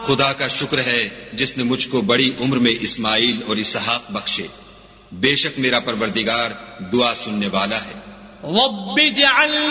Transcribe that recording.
खुदा का शुक्र है जिसने मुझको बड़ी उम्र में इस्माइल और इसहाक बख्शे। बेशक मेरा परवरदिगार दुआ सुनने वाला है।